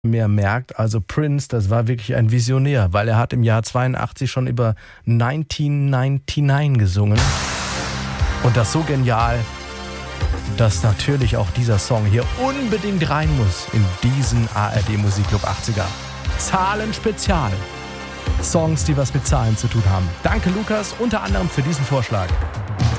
mehr merkt, also Prince, das war wirklich ein Visionär, weil er hat im Jahr 82 schon über 1999 gesungen. Und das so genial, dass natürlich auch dieser Song hier unbedingt rein muss in diesen ARD Musikclub 80er. Zahlen-Spezial. Songs, die was mit Zahlen zu tun haben. Danke, Lukas, unter anderem für diesen Vorschlag.